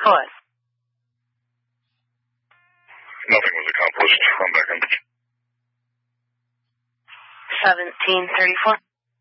Report. Nothing was accomplished. Run back in. 1734.